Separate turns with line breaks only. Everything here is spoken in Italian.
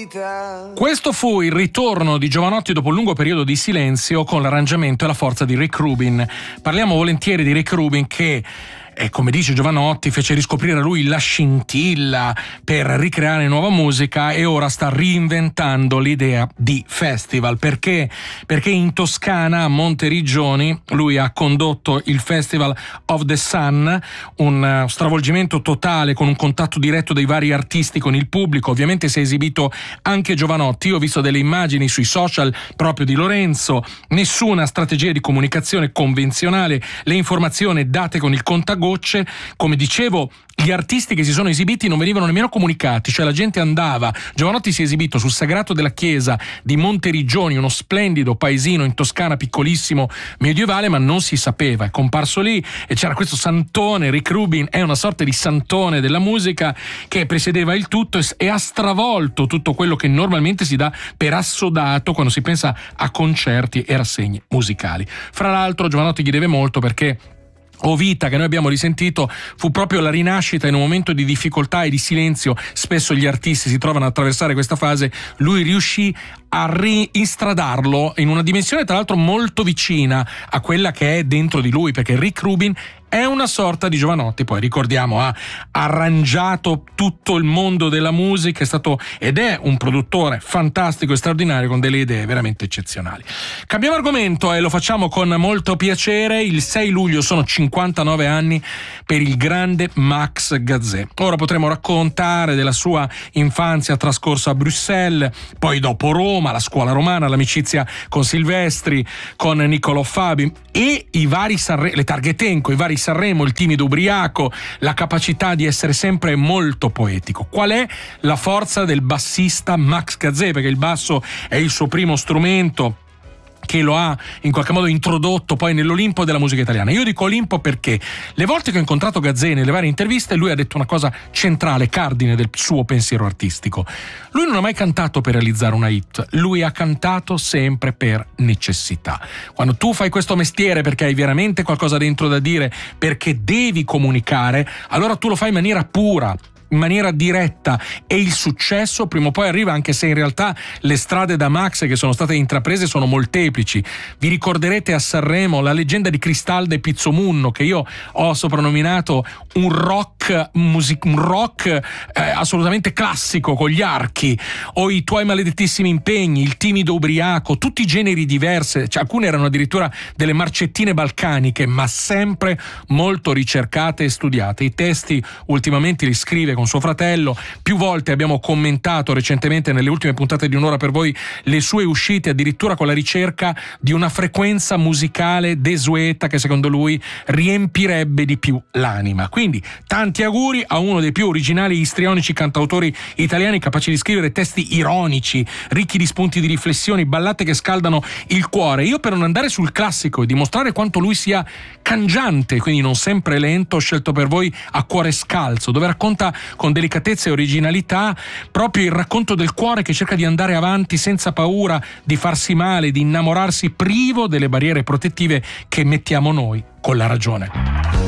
vita.
Questo fu il ritorno di Jovanotti dopo un lungo periodo di silenzio con l'arrangiamento e la forza di Rick Rubin. Parliamo volentieri di Rick Rubin che, come dice Jovanotti, fece riscoprire a lui la scintilla per ricreare nuova musica e ora sta reinventando l'idea di festival. Perché in Toscana, a Monteriggioni, lui ha condotto il Festival of the Sun, un stravolgimento totale con un contatto diretto dei vari artisti con il pubblico. Ovviamente si è esibito anche Jovanotti. Io ho visto delle immagini sui social proprio di Lorenzo, nessuna strategia di comunicazione convenzionale, le informazioni date con il contagocce. Come dicevo, gli artisti che si sono esibiti non venivano nemmeno comunicati, cioè la gente andava. Jovanotti si è esibito sul Sagrato della Chiesa di Monteriggioni, uno splendido paesino in Toscana piccolissimo medievale, ma non si sapeva. È comparso lì e c'era questo santone. Rick Rubin è una sorta di santone della musica che presiedeva il tutto e ha stravolto tutto quello che normalmente si dà per assodato quando si pensa a concerti e rassegne musicali. Fra l'altro Jovanotti gli deve molto, perché O Vita, che noi abbiamo risentito, fu proprio la rinascita in un momento di difficoltà e di silenzio. Spesso gli artisti si trovano ad attraversare questa fase. Lui riuscì a instradarlo in una dimensione tra l'altro molto vicina a quella che è dentro di lui, perché Rick Rubin è una sorta di Jovanotti. Poi ricordiamo, ha arrangiato tutto il mondo della musica, è stato ed è un produttore fantastico e straordinario con delle idee veramente eccezionali. Cambiamo argomento e lo facciamo con molto piacere. Il 6 luglio sono 59 anni per il grande Max Gazzè. Ora potremo raccontare della sua infanzia trascorsa a Bruxelles, poi dopo Roma, la scuola romana, l'amicizia con Silvestri, con Niccolò Fabi e i vari le Targhetenco, i vari Sanremo, il timido ubriaco, la capacità di essere sempre molto poetico. Qual è la forza del bassista Max Gazzè? Perché il basso è il suo primo strumento che lo ha in qualche modo introdotto poi nell'Olimpo della musica italiana. Io dico Olimpo perché le volte che ho incontrato Gazzè nelle varie interviste, lui ha detto una cosa centrale, cardine del suo pensiero artistico. Lui non ha mai cantato per realizzare una hit, lui ha cantato sempre per necessità. Quando tu fai questo mestiere perché hai veramente qualcosa dentro da dire, perché devi comunicare, allora tu lo fai in maniera pura, in maniera diretta, e il successo prima o poi arriva, anche se in realtà le strade da Max che sono state intraprese sono molteplici. Vi ricorderete a Sanremo la leggenda di Cristalda e Pizzomunno, che io ho soprannominato un rock assolutamente classico con gli archi, o I tuoi maledettissimi impegni, Il timido ubriaco, tutti i generi diversi, cioè, alcune erano addirittura delle marcettine balcaniche, ma sempre molto ricercate e studiate. I testi ultimamente li scrive con suo fratello. Più volte abbiamo commentato recentemente nelle ultime puntate di Un'ora per voi le sue uscite, addirittura con la ricerca di una frequenza musicale desueta che secondo lui riempirebbe di più l'anima. Quindi tanti auguri a uno dei più originali e istrionici cantautori italiani, capaci di scrivere testi ironici, ricchi di spunti di riflessioni, ballate che scaldano il cuore. Io, per non andare sul classico e dimostrare quanto lui sia cangiante, quindi non sempre lento, ho scelto per voi A cuore scalzo, dove racconta con delicatezza e originalità proprio il racconto del cuore che cerca di andare avanti senza paura di farsi male, di innamorarsi privo delle barriere protettive che mettiamo noi con la ragione.